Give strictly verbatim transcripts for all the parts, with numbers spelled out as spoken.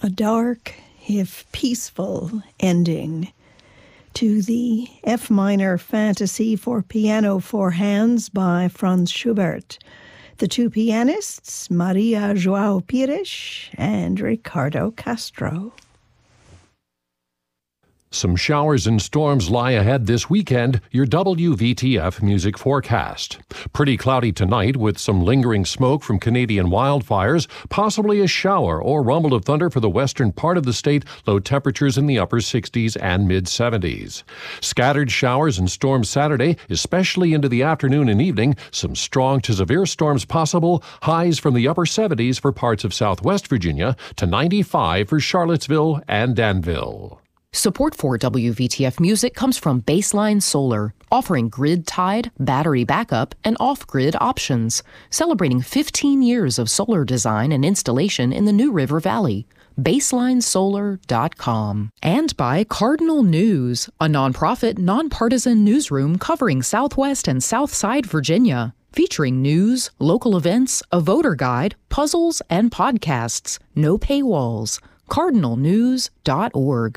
A dark, if peaceful, ending to the F minor Fantasy for Piano Four Hands by Franz Schubert. The two pianists, Maria João Pires and Ricardo Castro. Some showers and storms lie ahead this weekend. Your W V T F music forecast. Pretty cloudy tonight with some lingering smoke from Canadian wildfires, possibly a shower or rumble of thunder for the western part of the state, low temperatures in the upper sixties and mid seventies. Scattered showers and storms Saturday, especially into the afternoon and evening. Some strong to severe storms possible, highs from the upper seventies for parts of southwest Virginia to ninety-five for Charlottesville and Danville. Support for W V T F Music comes from Baseline Solar, offering grid-tied, battery backup, and off-grid options. Celebrating fifteen years of solar design and installation in the New River Valley. baseline solar dot com. And by Cardinal News, a nonprofit, nonpartisan newsroom covering Southwest and Southside Virginia. Featuring news, local events, a voter guide, puzzles, and podcasts. No paywalls. cardinal news dot org.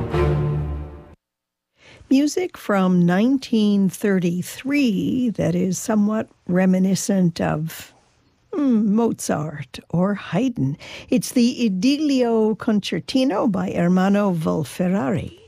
Music from nineteen thirty-three that is somewhat reminiscent of mm, Mozart or Haydn. It's the Idilio Concertino by Ermanno Volferrari.